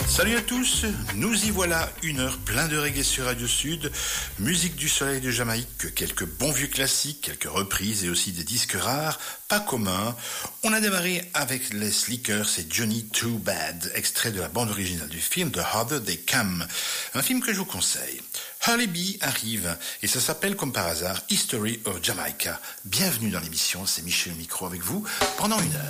Salut à tous, nous y voilà, une heure plein de reggae sur Radio Sud, musique du soleil de Jamaïque, quelques bons vieux classiques, quelques reprises et aussi des disques rares, pas communs. On a démarré avec les Slickers et Johnny Too Bad, extrait de la bande originale du film The Harder They Come, un film que je vous conseille. Hurley B arrive et ça s'appelle comme par hasard History of Jamaica. Bienvenue dans l'émission, c'est Michel Micro avec vous pendant une heure.